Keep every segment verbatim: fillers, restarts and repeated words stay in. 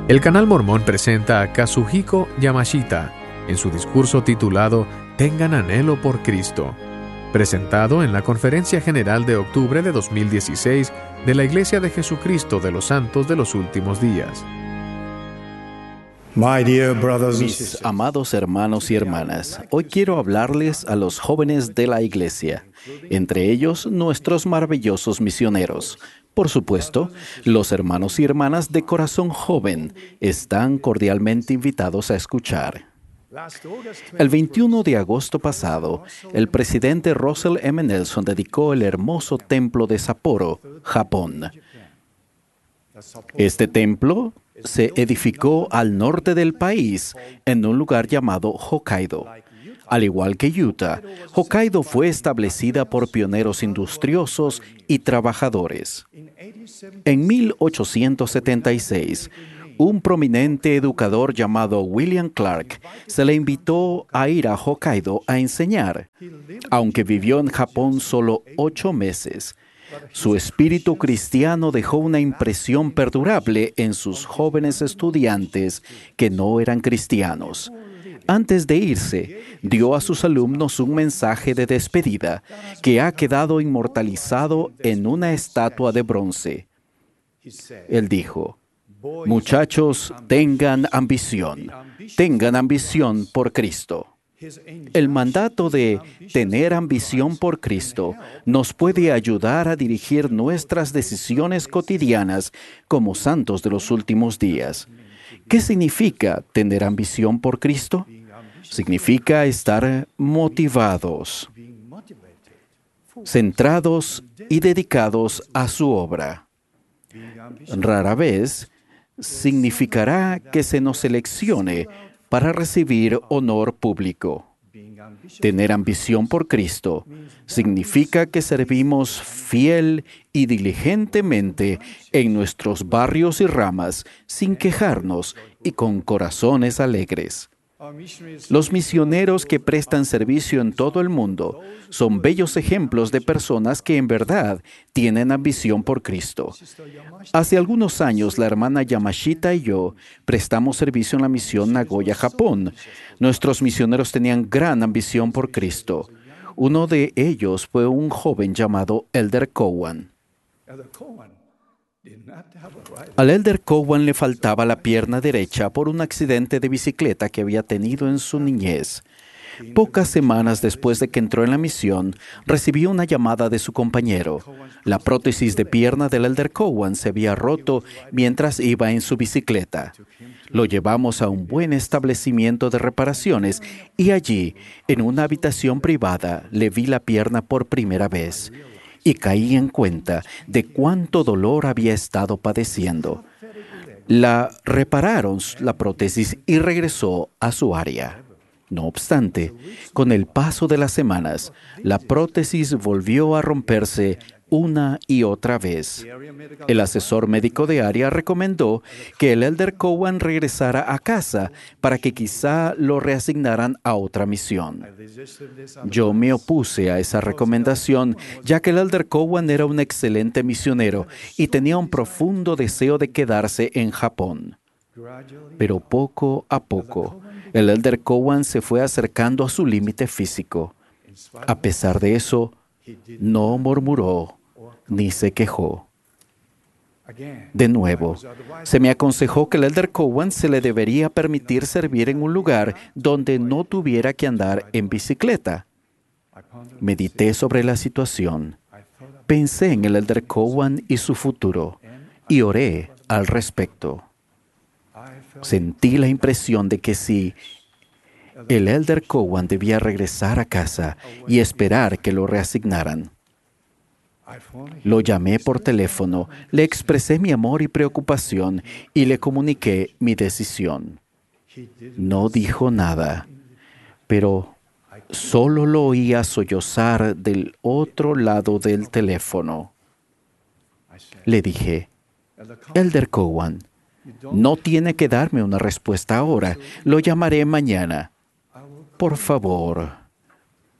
El canal mormón presenta a Kazuhiko Yamashita en su discurso titulado Tengan anhelo por Cristo, presentado en la Conferencia General de octubre de dos mil dieciséis de la Iglesia de Jesucristo de los Santos de los Últimos Días. Mis amados hermanos y hermanas, hoy quiero hablarles a los jóvenes de la Iglesia, entre ellos nuestros maravillosos misioneros. Por supuesto, los hermanos y hermanas de corazón joven están cordialmente invitados a escuchar. El veintiuno de agosto pasado, el presidente Russell M. Nelson dedicó el hermoso templo de Sapporo, Japón. Este templo se edificó al norte del país, en un lugar llamado Hokkaido. Al igual que Utah, Hokkaido fue establecida por pioneros industriosos y trabajadores. En mil ochocientos setenta y seis, un prominente educador llamado William Clark se le invitó a ir a Hokkaido a enseñar. Aunque vivió en Japón solo ocho meses, su espíritu cristiano dejó una impresión perdurable en sus jóvenes estudiantes que no eran cristianos. Antes de irse, dio a sus alumnos un mensaje de despedida que ha quedado inmortalizado en una estatua de bronce. Él dijo: «Muchachos, tengan ambición, tengan ambición por Cristo». El mandato de tener ambición por Cristo nos puede ayudar a dirigir nuestras decisiones cotidianas como santos de los últimos días. ¿Qué significa tener ambición por Cristo? Significa estar motivados, centrados y dedicados a su obra. Rara vez significará que se nos seleccione para recibir honor público. Tener ambición por Cristo significa que servimos fiel y diligentemente en nuestros barrios y ramas sin quejarnos y con corazones alegres. Los misioneros que prestan servicio en todo el mundo son bellos ejemplos de personas que en verdad tienen ambición por Cristo. Hace algunos años, la hermana Yamashita y yo prestamos servicio en la misión Nagoya, Japón. Nuestros misioneros tenían gran ambición por Cristo. Uno de ellos fue un joven llamado Elder Cowan. Al Elder Cowan le faltaba la pierna derecha por un accidente de bicicleta que había tenido en su niñez. Pocas semanas después de que entró en la misión, recibió una llamada de su compañero. La prótesis de pierna del Elder Cowan se había roto mientras iba en su bicicleta. Lo llevamos a un buen establecimiento de reparaciones y allí, en una habitación privada, le vi la pierna por primera vez. Y caí en cuenta de cuánto dolor había estado padeciendo. La repararon la prótesis y regresó a su área. No obstante, con el paso de las semanas, la prótesis volvió a romperse una y otra vez. El asesor médico de área recomendó que el Elder Cowan regresara a casa para que quizá lo reasignaran a otra misión. Yo me opuse a esa recomendación, ya que el Elder Cowan era un excelente misionero y tenía un profundo deseo de quedarse en Japón. Pero poco a poco, el Elder Cowan se fue acercando a su límite físico. A pesar de eso, no murmuró ni se quejó. De nuevo, se me aconsejó que el Elder Cowan se le debería permitir servir en un lugar donde no tuviera que andar en bicicleta. Medité sobre la situación. Pensé en el Elder Cowan y su futuro y oré al respecto. Sentí la impresión de que si el Elder Cowan debía regresar a casa y esperar que lo reasignaran. Lo llamé por teléfono, le expresé mi amor y preocupación y le comuniqué mi decisión. No dijo nada, pero solo lo oía sollozar del otro lado del teléfono. Le dije: Elder Cowan, no tiene que darme una respuesta ahora, lo llamaré mañana. Por favor,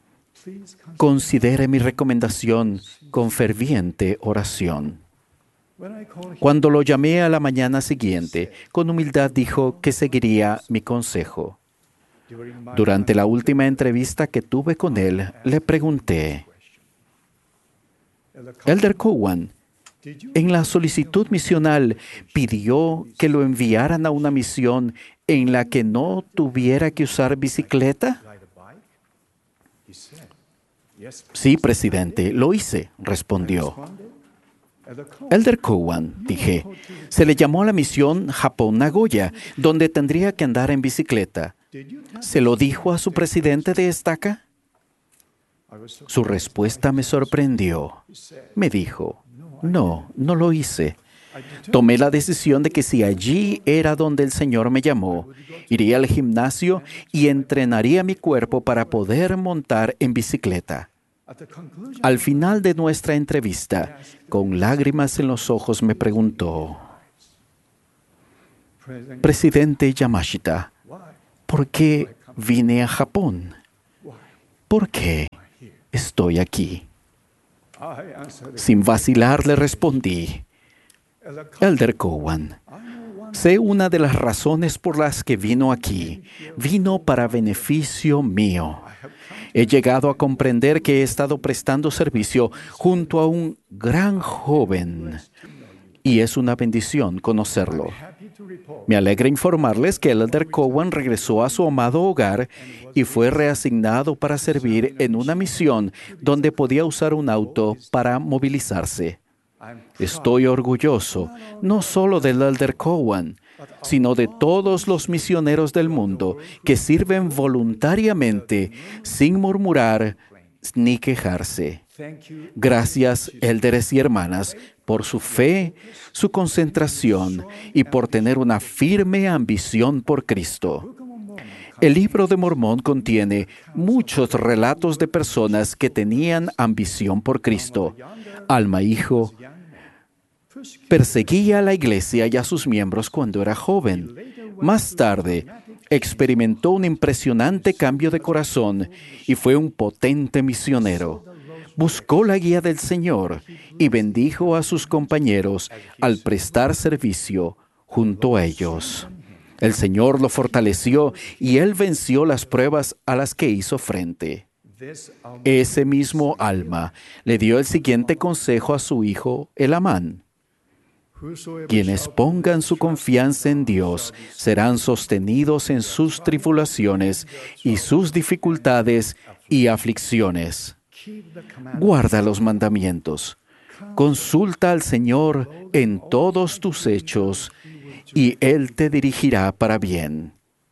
considere mi recomendación con ferviente oración. Cuando lo llamé a la mañana siguiente, con humildad dijo que seguiría mi consejo. Durante la última entrevista que tuve con él, le pregunté: Elder Cowan, en la solicitud misional pidió que lo enviaran a una misión en la que no tuviera que usar bicicleta. Sí, presidente, lo hice, respondió. Elder Cowan, dije, se le llamó a la misión Japón-Nagoya, donde tendría que andar en bicicleta. ¿Se lo dijo a su presidente de estaca? Su respuesta me sorprendió. Me dijo: no, no lo hice. Tomé la decisión de que si allí era donde el Señor me llamó, iría al gimnasio y entrenaría mi cuerpo para poder montar en bicicleta. Al final de nuestra entrevista, con lágrimas en los ojos, me preguntó: Presidente Yamashita, ¿por qué vine a Japón? ¿Por qué estoy aquí? Sin vacilar le respondí: Elder Cowan, sé una de las razones por las que vino aquí. Vino para beneficio mío. He llegado a comprender que he estado prestando servicio junto a un gran joven y es una bendición conocerlo. Me alegra informarles que el Elder Cowan regresó a su amado hogar y fue reasignado para servir en una misión donde podía usar un auto para movilizarse. Estoy orgulloso no solo del Elder Cowan, sino de todos los misioneros del mundo que sirven voluntariamente sin murmurar ni quejarse. Gracias, élderes y hermanas, por su fe, su concentración y por tener una firme ambición por Cristo. El libro de Mormón contiene muchos relatos de personas que tenían ambición por Cristo. Alma hijo perseguía a la iglesia y a sus miembros cuando era joven. Más tarde, experimentó un impresionante cambio de corazón y fue un potente misionero. Buscó la guía del Señor y bendijo a sus compañeros al prestar servicio junto a ellos. El Señor lo fortaleció y él venció las pruebas a las que hizo frente. Ese mismo Alma le dio el siguiente consejo a su hijo Elamán: quienes pongan su confianza en Dios serán sostenidos en sus tribulaciones y sus dificultades y aflicciones. Guarda los mandamientos. Consulta al Señor en todos tus hechos y Él te dirigirá para bien.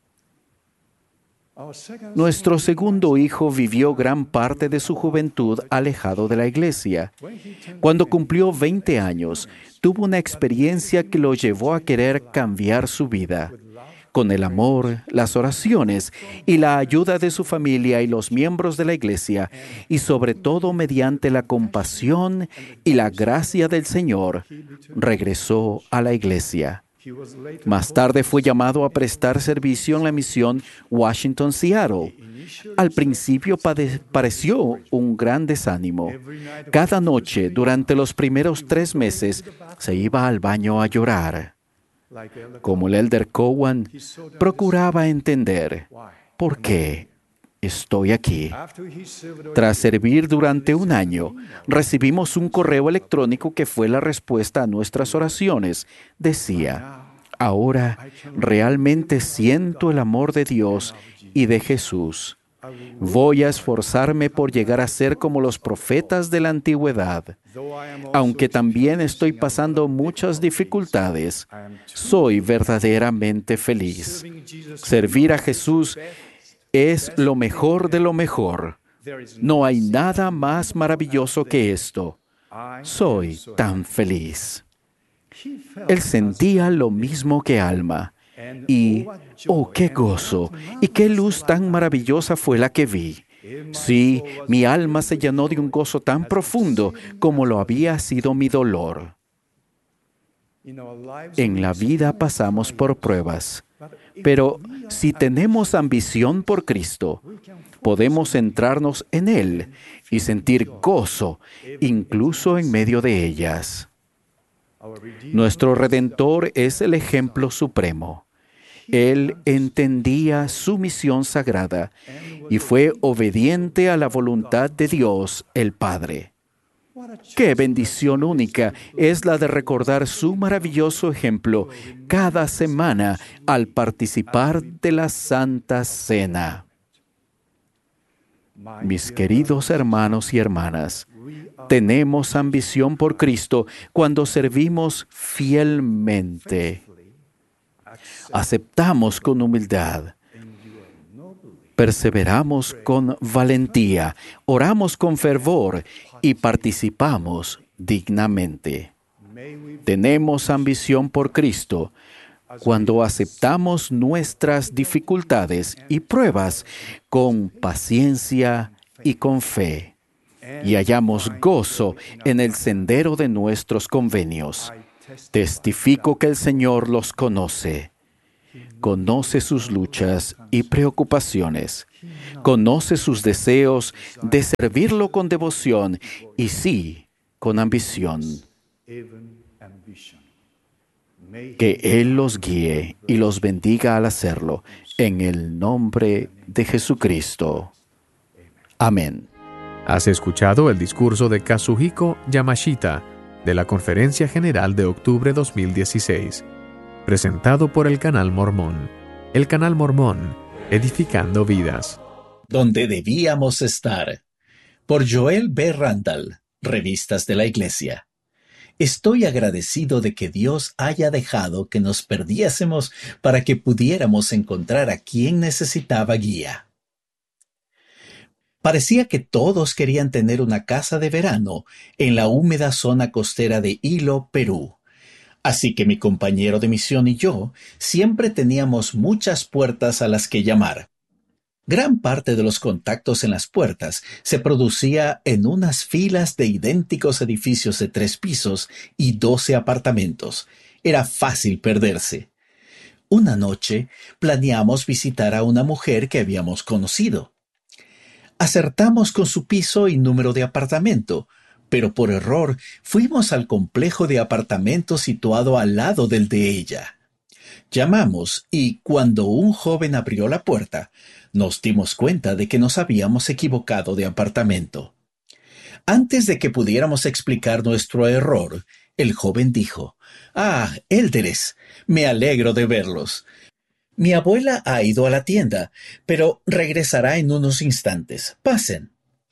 Nuestro segundo hijo vivió gran parte de su juventud alejado de la iglesia. Cuando cumplió veinte años, tuvo una experiencia que lo llevó a querer cambiar su vida. Con el amor, las oraciones y la ayuda de su familia y los miembros de la iglesia, y sobre todo mediante la compasión y la gracia del Señor, regresó a la iglesia. Más tarde fue llamado a prestar servicio en la misión Washington-Seattle. Al principio pade- pareció un gran desánimo. Cada noche, durante los primeros tres meses, se iba al baño a llorar. Como el Elder Cowan, procuraba entender por qué estoy aquí. Tras servir durante un año, recibimos un correo electrónico que fue la respuesta a nuestras oraciones. Decía: ahora realmente siento el amor de Dios y de Jesús. Voy a esforzarme por llegar a ser como los profetas de la antigüedad. Aunque también estoy pasando muchas dificultades, soy verdaderamente feliz. Servir a Jesús es lo mejor de lo mejor. No hay nada más maravilloso que esto. Soy tan feliz. Él sentía lo mismo que Alma. Y, oh, qué gozo y qué luz tan maravillosa fue la que vi. Sí, mi alma se llenó de un gozo tan profundo como lo había sido mi dolor. En la vida pasamos por pruebas, pero si tenemos ambición por Cristo, podemos centrarnos en Él y sentir gozo incluso en medio de ellas. Nuestro Redentor es el ejemplo supremo. Él entendía su misión sagrada y fue obediente a la voluntad de Dios el Padre. ¡Qué bendición única es la de recordar su maravilloso ejemplo cada semana al participar de la Santa Cena! Mis queridos hermanos y hermanas, tenemos ambición por Cristo cuando servimos fielmente. Aceptamos con humildad. Perseveramos con valentía, oramos con fervor y participamos dignamente. Tenemos ambición por Cristo cuando aceptamos nuestras dificultades y pruebas con paciencia y con fe, y hallamos gozo en el sendero de nuestros convenios. Testifico que el Señor los conoce. Conoce sus luchas y preocupaciones. Conoce sus deseos de servirlo con devoción y sí, con ambición. Que Él los guíe y los bendiga al hacerlo, en el nombre de Jesucristo. Amén. Has escuchado el discurso de Kazuhiko Yamashita de la Conferencia General de Octubre dos mil dieciséis, presentado por el Canal Mormón. El Canal Mormón, edificando vidas. Donde debíamos estar. Por Joel B. Randall, Revistas de la Iglesia. Estoy agradecido de que Dios haya dejado que nos perdiésemos para que pudiéramos encontrar a quien necesitaba guía. Parecía que todos querían tener una casa de verano en la húmeda zona costera de Hilo, Perú. Así que mi compañero de misión y yo siempre teníamos muchas puertas a las que llamar. Gran parte de los contactos en las puertas se producía en unas filas de idénticos edificios de tres pisos y doce apartamentos. Era fácil perderse. Una noche planeamos visitar a una mujer que habíamos conocido. Acertamos con su piso y número de apartamento, pero por error fuimos al complejo de apartamentos situado al lado del de ella. Llamamos y cuando un joven abrió la puerta, nos dimos cuenta de que nos habíamos equivocado de apartamento. Antes de que pudiéramos explicar nuestro error, el joven dijo: «Ah, élderes, me alegro de verlos. Mi abuela ha ido a la tienda, pero regresará en unos instantes. Pasen».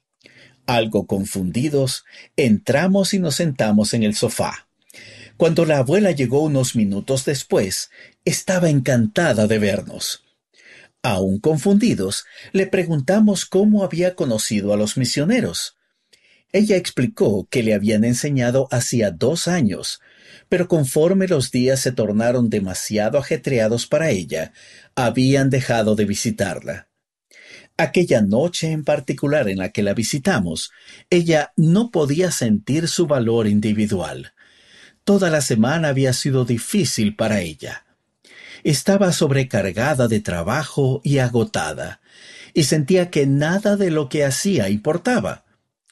Algo confundidos, entramos y nos sentamos en el sofá. Cuando la abuela llegó unos minutos después, estaba encantada de vernos. Aún confundidos, le preguntamos cómo había conocido a los misioneros. Ella explicó que le habían enseñado hacía dos años, pero conforme los días se tornaron demasiado ajetreados para ella, habían dejado de visitarla. Aquella noche en particular en la que la visitamos, ella no podía sentir su valor individual. Toda la semana había sido difícil para ella. Estaba sobrecargada de trabajo y agotada, y sentía que nada de lo que hacía importaba.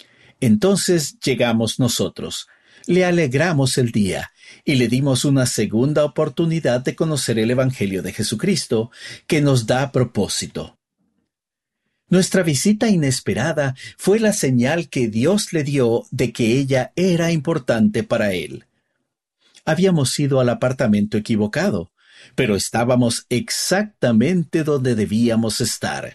Entonces llegamos nosotros, le alegramos el día y le dimos una segunda oportunidad de conocer el Evangelio de Jesucristo, que nos da propósito. Nuestra visita inesperada fue la señal que Dios le dio de que ella era importante para él. Habíamos ido al apartamento equivocado, pero estábamos exactamente donde debíamos estar.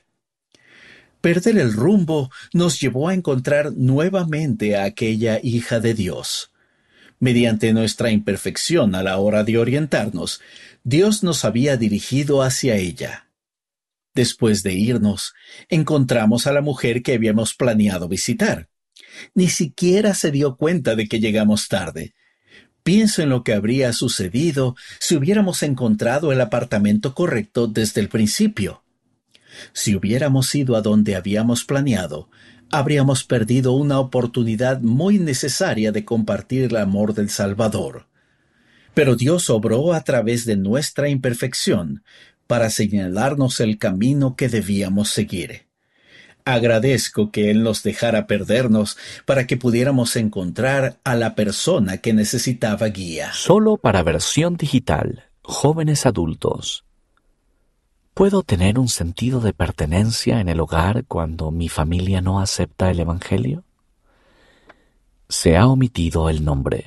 Perder el rumbo nos llevó a encontrar nuevamente a aquella hija de Dios. Mediante nuestra imperfección a la hora de orientarnos, Dios nos había dirigido hacia ella. Después de irnos, encontramos a la mujer que habíamos planeado visitar. Ni siquiera se dio cuenta de que llegamos tarde. Pienso en lo que habría sucedido si hubiéramos encontrado el apartamento correcto desde el principio. Si hubiéramos ido a donde habíamos planeado, habríamos perdido una oportunidad muy necesaria de compartir el amor del Salvador. Pero Dios obró a través de nuestra imperfección para señalarnos el camino que debíamos seguir. Agradezco que Él nos dejara perdernos para que pudiéramos encontrar a la persona que necesitaba guía. Solo para versión digital, jóvenes adultos. ¿Puedo tener un sentido de pertenencia en el hogar cuando mi familia no acepta el Evangelio? Se ha omitido el nombre.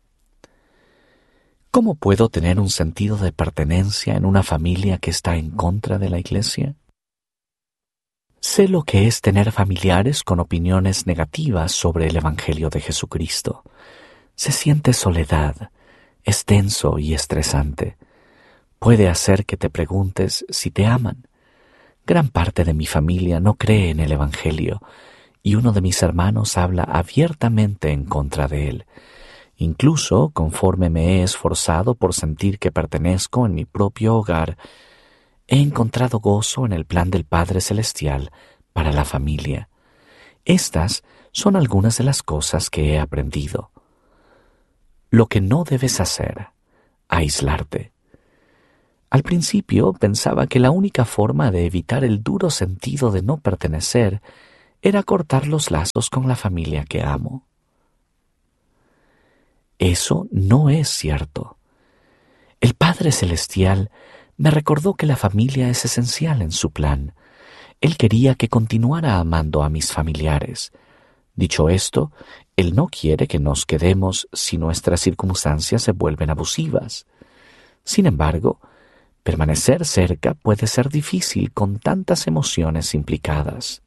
¿Cómo puedo tener un sentido de pertenencia en una familia que está en contra de la Iglesia? Sé lo que es tener familiares con opiniones negativas sobre el Evangelio de Jesucristo. Se siente soledad, es tenso y estresante. Puede hacer que te preguntes si te aman. Gran parte de mi familia no cree en el Evangelio y uno de mis hermanos habla abiertamente en contra de él. Incluso, conforme me he esforzado por sentir que pertenezco en mi propio hogar, he encontrado gozo en el plan del Padre Celestial para la familia. Estas son algunas de las cosas que he aprendido. Lo que no debes hacer: aislarte. Al principio pensaba que la única forma de evitar el duro sentido de no pertenecer era cortar los lazos con la familia que amo. Eso no es cierto. El Padre Celestial me recordó que la familia es esencial en su plan. Él quería que continuara amando a mis familiares. Dicho esto, Él no quiere que nos quedemos si nuestras circunstancias se vuelven abusivas. Sin embargo, permanecer cerca puede ser difícil con tantas emociones implicadas.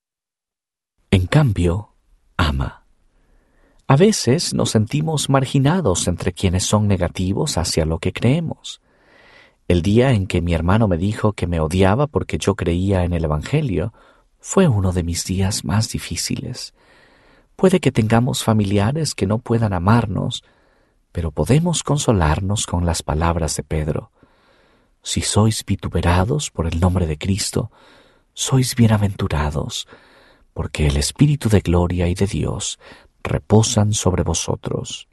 En cambio, ama. A veces nos sentimos marginados entre quienes son negativos hacia lo que creemos. El día en que mi hermano me dijo que me odiaba porque yo creía en el Evangelio fue uno de mis días más difíciles. Puede que tengamos familiares que no puedan amarnos, pero podemos consolarnos con las palabras de Pedro. Si sois vituperados por el nombre de Cristo, sois bienaventurados, porque el Espíritu de gloria y de Dios reposan sobre vosotros.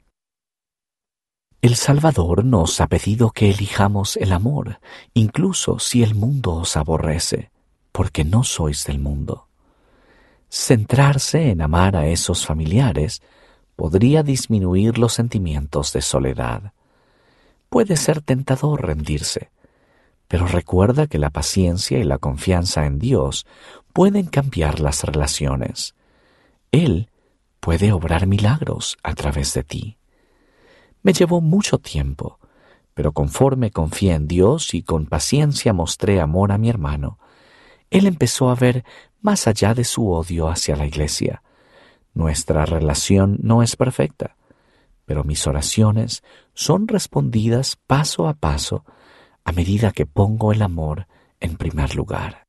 El Salvador nos ha pedido que elijamos el amor, incluso si el mundo os aborrece, porque no sois del mundo. Centrarse en amar a esos familiares podría disminuir los sentimientos de soledad. Puede ser tentador rendirse, pero recuerda que la paciencia y la confianza en Dios pueden cambiar las relaciones. Él puede obrar milagros a través de ti. Me llevó mucho tiempo, pero conforme confié en Dios y con paciencia mostré amor a mi hermano, él empezó a ver más allá de su odio hacia la Iglesia. Nuestra relación no es perfecta, pero mis oraciones son respondidas paso a paso a medida que pongo el amor en primer lugar.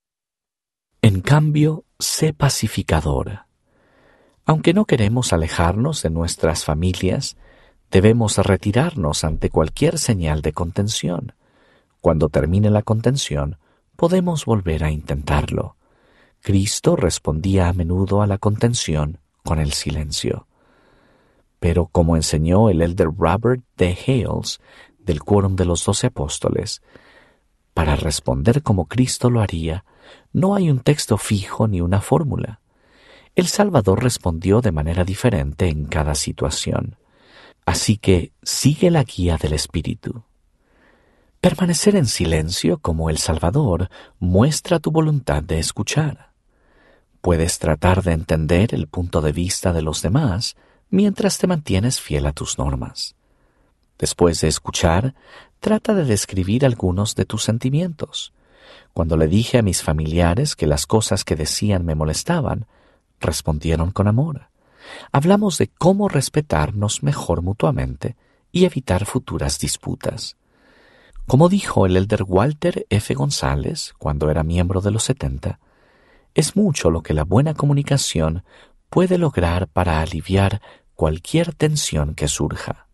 En cambio, sé pacificador. Aunque no queremos alejarnos de nuestras familias, debemos retirarnos ante cualquier señal de contención. Cuando termine la contención, podemos volver a intentarlo. Cristo respondía a menudo a la contención con el silencio. Pero como enseñó el elder Robert D. Hales del Quórum de los Doce Apóstoles, para responder como Cristo lo haría, no hay un texto fijo ni una fórmula. El Salvador respondió de manera diferente en cada situación. Así que sigue la guía del Espíritu. Permanecer en silencio como el Salvador muestra tu voluntad de escuchar. Puedes tratar de entender el punto de vista de los demás mientras te mantienes fiel a tus normas. Después de escuchar, trata de describir algunos de tus sentimientos. Cuando le dije a mis familiares que las cosas que decían me molestaban, respondieron con amor. Hablamos de cómo respetarnos mejor mutuamente y evitar futuras disputas. Como dijo el elder Walter F. González cuando era miembro de los setenta, es mucho lo que la buena comunicación puede lograr para aliviar cualquier tensión que surja.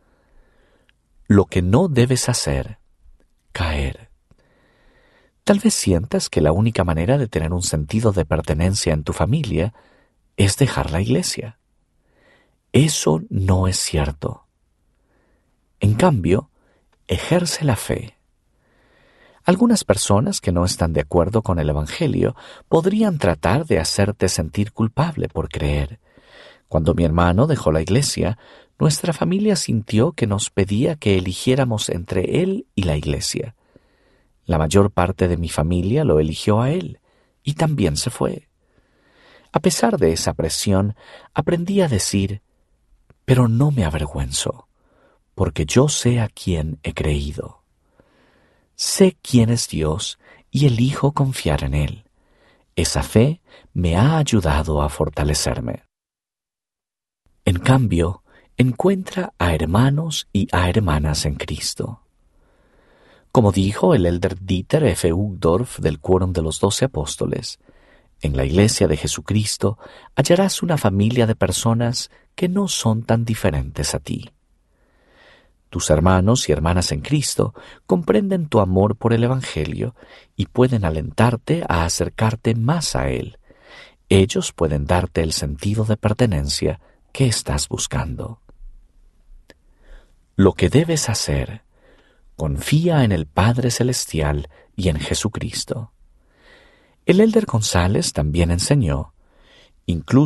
Lo que no debes hacer: caer. Tal vez sientas que la única manera de tener un sentido de pertenencia en tu familia es dejar la iglesia. Eso no es cierto. En cambio, ejerce la fe. Algunas personas que no están de acuerdo con el Evangelio podrían tratar de hacerte sentir culpable por creer. Cuando mi hermano dejó la iglesia, nuestra familia sintió que nos pedía que eligiéramos entre él y la iglesia. La mayor parte de mi familia lo eligió a él, y también se fue. A pesar de esa presión, aprendí a decir, pero no me avergüenzo, porque yo sé a quién he creído. Sé quién es Dios y elijo confiar en Él. Esa fe me ha ayudado a fortalecerme. En cambio, encuentra a hermanos y a hermanas en Cristo. Como dijo el elder Dieter F. Uchtdorf del Quórum de los Doce Apóstoles, en la Iglesia de Jesucristo hallarás una familia de personas que no son tan diferentes a ti. Tus hermanos y hermanas en Cristo comprenden tu amor por el Evangelio y pueden alentarte a acercarte más a Él. Ellos pueden darte el sentido de pertenencia que estás buscando. Lo que debes hacer: confía en el Padre Celestial y en Jesucristo. El elder González también enseñó, incluso